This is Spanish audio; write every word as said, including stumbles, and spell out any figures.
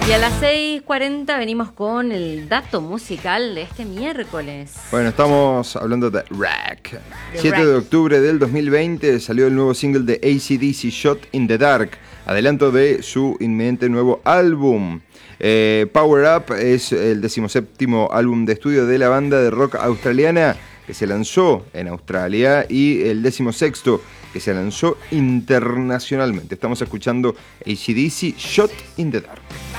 Y a las seis cuarenta venimos con el dato musical de este miércoles. Bueno, estamos hablando de Rack. De siete Rack. de octubre del dos mil veinte salió el nuevo single de A C D C, Shot in the Dark, adelanto de su inminente nuevo álbum. Eh, Power Up es el decimoséptimo álbum de estudio de la banda de rock australiana que se lanzó en Australia y el decimosexto que se lanzó internacionalmente. Estamos escuchando A C D C, Shot in the Dark.